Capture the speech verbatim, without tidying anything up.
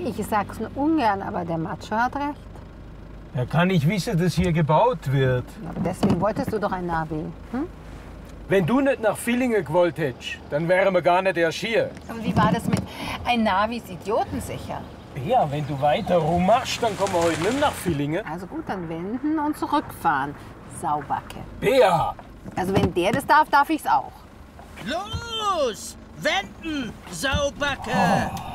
Ich sag's nur ungern, aber der Macho hat recht. Ja, kann ich wissen, dass hier gebaut wird. Aber deswegen wolltest du doch ein Navi. Hm? Wenn du nicht nach Villingen gewollt hättest, dann wären wir gar nicht erst hier. Und wie war das mit ein Navi ist idiotensicher? Ja, wenn du weiter rummachst, dann kommen wir heute nicht mehr nach Villingen. Also gut, dann wenden und zurückfahren. Saubacke. Bea! Also wenn der das darf, darf ich's auch. Los! Wenden, Saubacke!